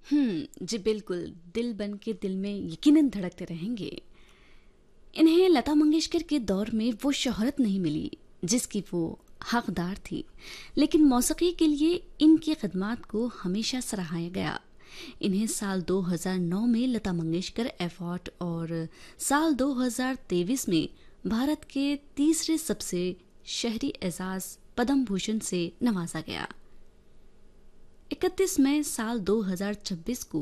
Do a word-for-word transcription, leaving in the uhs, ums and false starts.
हम्म जी बिल्कुल, दिल बन के दिल में यकीनन धड़कते रहेंगे। इन्हें लता मंगेशकर के दौर में वो शोहरत नहीं मिली जिसकी वो हकदार थी, लेकिन मौसीकी के लिए इनकी खदमात को हमेशा सराहाया गया। इन्हें साल दो हज़ार नौ में लता मंगेशकर अवार्ड और साल दो हज़ार तेईस में भारत के तीसरे सबसे शहरी एजाज पद्म भूषण से नवाजा गया। इकतीस मई साल दो हज़ार छब्बीस को